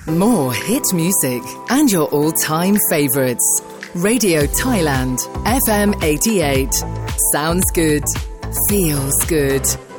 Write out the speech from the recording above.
More hit music and your all-time favorites. Radio Thailand, FM 88. Sounds good. Feels good.